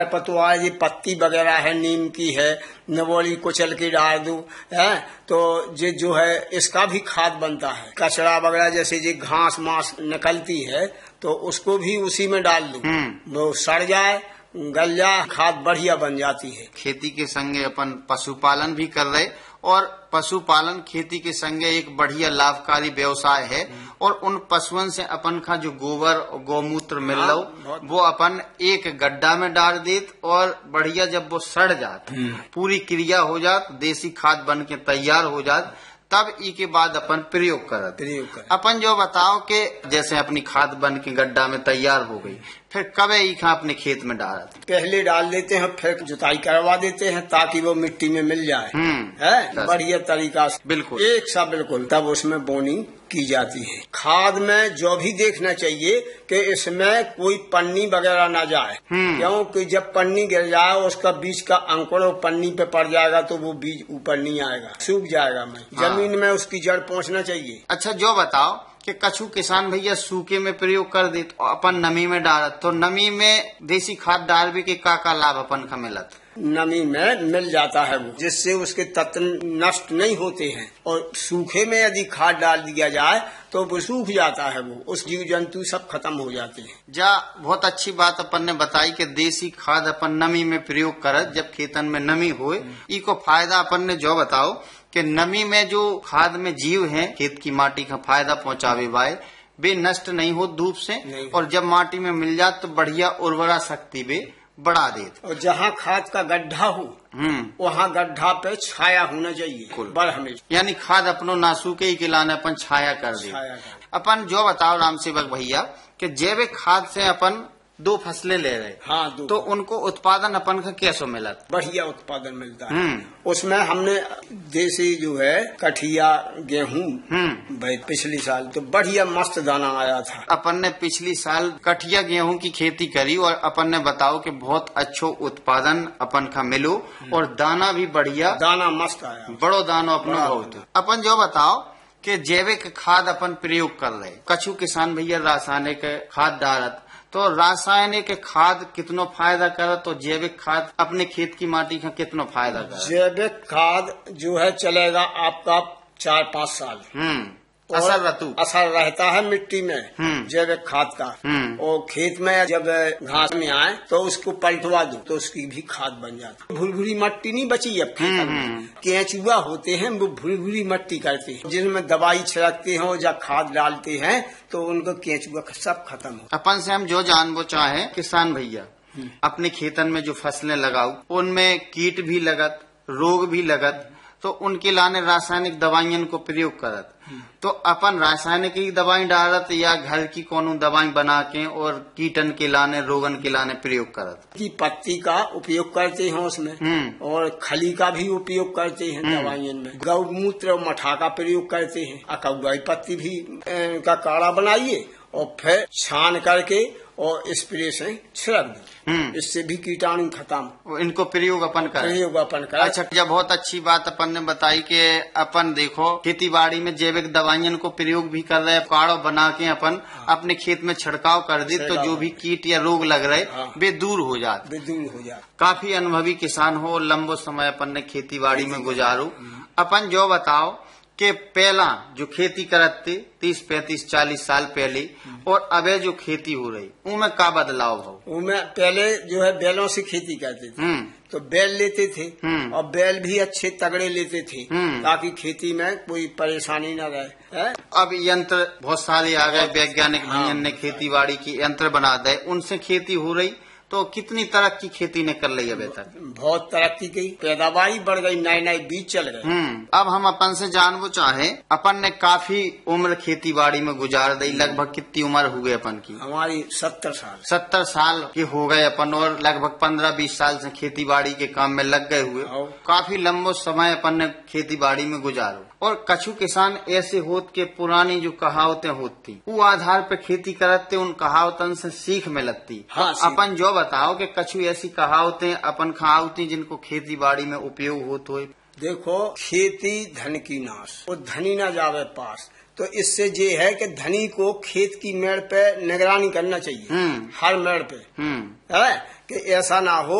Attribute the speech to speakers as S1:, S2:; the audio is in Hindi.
S1: पतवार ये पत्ती वगैरह है, नीम की है, नवोली कुचल के डाल दो है तो ये जो है इसका भी खाद बनता है। कचरा वगैरह जैसे ये घास मास निकलती है तो उसको भी उसी में डाल दो, वो सड़ जाए गल जाए, खाद बढ़िया बन जाती है।
S2: खेती के संगे अपन पशुपालन भी कर रहे और पशुपालन खेती के संगे एक बढ़िया लाभकारी व्यवसाय है। और उन पशुओं से अपन का जो गोबर और गौमूत्र मिल रहा हो वो अपन एक गड्ढा में डाल देत और बढ़िया जब वो सड़ जात पूरी क्रिया हो जात, देसी खाद बन के तैयार हो जात, तब ई के बाद अपन प्रयोग करत। अपन जो बताओ कि जैसे अपनी खाद बन के गड्ढा में तैयार हो गई, फिर कब ई खा अपने खेत में डालत?
S1: पहले डाल देते हैं, फिर जुताई करवा देते हैं ताकि वो मिट्टी में मिल जाए है बढ़िया तरीका से, बिल्कुल एक सा बिल्कुल, तब उसमें बोनी की जाती है। खाद में जो भी देखना चाहिए कि इसमें कोई पन्नी वगैरह ना जाए, क्योंकि जब पन्नी गिर जाए उसका बीज का अंकुर पन्नी पे पड़ जाएगा तो वो बीज ऊपर नहीं आएगा, सूख जाएगा। जमीन में उसकी जड़ पहुंचना चाहिए।
S2: अच्छा जो बताओ कि कछु किसान भैया सूखे में प्रयोग कर दे तो अपन नमी में डालत, तो नमी में देसी खाद डाल भी के का लाभ अपन का मिलत?
S1: नमी में मिल जाता है वो, जिससे उसके तत्व नष्ट नहीं होते हैं। और सूखे में यदि खाद डाल दिया जाए तो वो सूख जाता है, वो उस जीव जंतु सब खत्म हो जाते हैं।
S2: जा बहुत अच्छी बात अपन ने बताई कि देसी खाद अपन नमी में प्रयोग करत जब खेतन में नमी होए। ई को फायदा अपन ने जो बताओ कि नमी में जो खाद में जीव हैं खेत की माटी का फायदा पहुंचावे वाले वे नष्ट नहीं हो धूप से, और जब माटी में मिल जात तो बढ़िया उर्वरा शक्ति वे बढ़ा देत।
S1: और जहाँ खाद का गड्ढा हो वहाँ गड्ढा पे छाया होना चाहिए बड़ हमेशा,
S2: यानी खाद अपनो नासू के ही खिलाने अपन छाया कर दे। अपन जो बताओ राम सेवक भैया कि जैविक खाद से अपन 2 फसलें ले रहे,
S1: हाँ,
S2: तो उनको उत्पादन अपन का कैसे मिला?
S1: बढ़िया उत्पादन मिलता है। उसमें हमने देसी जो है कठिया गेहूं पिछली साल तो बढ़िया मस्त दाना आया था।
S2: अपन ने पिछली साल कठिया गेहूं की खेती करी और अपन ने बताओ कि बहुत अच्छो उत्पादन अपन का मिलो और दाना भी बढ़िया,
S1: दाना मस्त आया,
S2: बड़ो दानो अपना बहुत। अपन जो बताओ कि जैविक खाद अपन प्रयोग कर रहे, कछु किसान भैया रासायनिक खाद डालत, तो रासायनिक खाद कितनो फायदा करत तो जैविक खाद अपने खेत की माटी का कितनो फायदा करत?
S1: जैविक खाद जो है चलेगा आपका 4-5 साल, असर रहता है मिट्टी में जैविक खाद का। और खेत में जब घास में आए तो उसको पलटवा दो तो उसकी भी खाद बन जाती है। भूरी मट्टी नहीं बची अब खेत में, केंचुआ होते हैं वो भूरी मट्टी करते हैं, जिनमें दवाई छिड़कते हैं या खाद डालते हैं तो उनको केंचुआ सब खत्म हो।
S2: अपन से हम जो जानबो चाहे किसान भैया अपने खेतन में जो फसलें लगाओ उनमें कीट भी लगत, रोग भी लगत, तो उनके लाने रासायनिक दवाइयों को प्रयोग करत, तो अपन रासायनिक ही दवाई डालत या घर की कोनो दवाई बना के और कीटन के लाने रोगन के लाने प्रयोग करत?
S1: की पत्ती का उपयोग करते हैं उसमें और खली का भी उपयोग करते हैं दवाइयों में, गौमूत्र और मठा का प्रयोग करते हैं, अकौगाई पत्ती भी का काढ़ा बनाइए और फिर छान करके और स्प्रे से छिड़क दो, इससे भी कीटाणु खत्म।
S2: इनको प्रयोग अपन कर। अच्छा, जब बहुत अच्छी बात अपन ने बताई कि अपन देखो खेती बाड़ी में जैविक दवाइयों को प्रयोग भी कर रहे, काढ़ा बना के अपन अपने खेत में छिड़काव कर दे तो जो भी कीट या रोग लग रहे वे दूर हो जाते। काफी अनुभवी किसान हो, लंबो समय अपन ने खेती बाड़ी में गुजारो। अपन जो बताओ कि पहला जो खेती करत थे 30-35-40 साल पहले और अबे जो खेती हो रही उनमें का बदलाव हो?
S1: उनमें पहले जो है बैलों से खेती करते थे तो बैल लेते थे और बैल भी अच्छे तगड़े लेते थे ताकि खेती में कोई परेशानी न रहे।
S2: अब यंत्र बहुत सारे आ गए, वैज्ञानिक ने खेती बाड़ी की यंत्र बना दे, उनसे खेती हो रही, तो कितनी तरक्की खेती ने कर ली अभी तक?
S1: बहुत तरक्की की, पैदावारी बढ़ गई, नए बीज चल गए।
S2: अब हम अपन से जानबो चाहे, अपन ने काफी उम्र खेती बाड़ी में गुजार दी, लगभग कितनी उम्र हो गई अपन की?
S1: हमारी 70 साल।
S2: 70 साल के हो गए अपन और लगभग 15-20 साल से खेती बाड़ी के काम में लग गए हुए। काफी लंबो समय अपन ने खेती बाड़ी में गुजारो। और कछु किसान ऐसे होत के पुरानी जो कहावतें होती वो आधार पे खेती करते, उन कहावतन से सीख मिलती। अपन जो बताओ कि कछु ऐसी कहावतें अपन खावती जिनको खेती बाड़ी में उपयोग होते हुए?
S1: देखो, खेती धन की नाश और धनी ना जावे पास, तो इससे ये है कि धनी को खेत की मेड़ पे निगरानी करना चाहिए, हर मेड़ पे है कि ऐसा ना हो